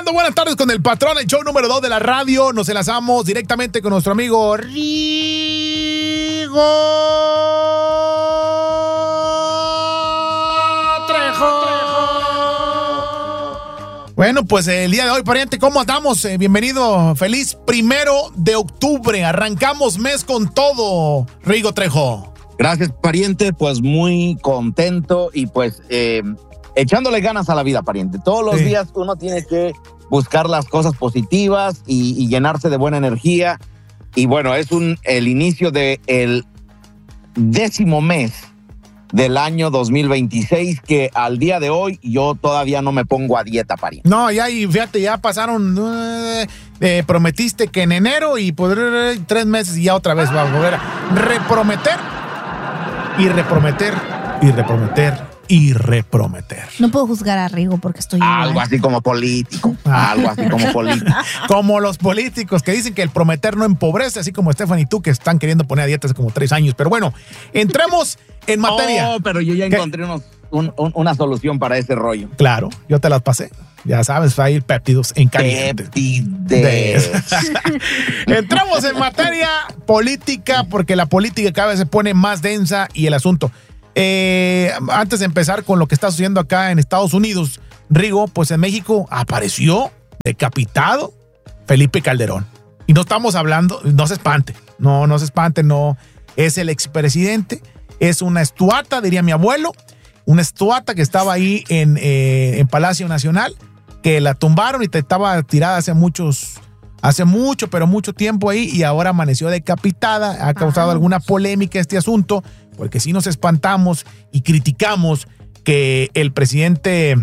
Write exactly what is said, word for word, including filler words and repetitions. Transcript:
Iniciando buenas tardes con el patrón, el show número dos de la radio. Nos enlazamos directamente con nuestro amigo Rigo Trejo. Bueno, pues el día de hoy, pariente, ¿cómo andamos? Eh, bienvenido, feliz primero de octubre. Arrancamos mes con todo, Rigo Trejo. Gracias, pariente, pues muy contento y pues eh, echándole ganas a la vida, pariente. Todos los sí. días uno tiene que buscar las cosas positivas y, y llenarse de buena energía. Y bueno, es un el inicio del décimo mes del año dos mil veintiséis, que al día de hoy yo todavía no me pongo a dieta, pariente. No, ya, y fíjate, ya pasaron, eh, eh, prometiste que en enero y por eh, tres meses y ya otra vez va a volver a reprometer y reprometer y reprometer y reprometer. No puedo juzgar a Rigo porque estoy Algo igual. así como político, algo así como político. Como los políticos que dicen que el prometer no empobrece, así como Stephanie y tú que están queriendo poner a dieta hace como tres años. Pero bueno, entremos en materia. Oh, pero yo ya encontré unos, un, un, una solución para ese rollo. Claro, yo te las pasé. Ya sabes, va a ir péptidos en caliente. Péptides. Entramos en materia política porque la política cada vez se pone más densa y el asunto. Eh, antes de empezar con lo que está sucediendo acá en Estados Unidos, Rigo, pues en México apareció decapitado Felipe Calderón. Y no estamos hablando, no se espante, no, no se espante, no. Es el expresidente, es una estuata, diría mi abuelo, una estuata que estaba ahí en, eh, en Palacio Nacional, que la tumbaron y estaba tirada hace muchos, hace mucho, pero mucho tiempo ahí y ahora amaneció decapitada. Ha causado alguna polémica este asunto, porque sí nos espantamos y criticamos que el presidente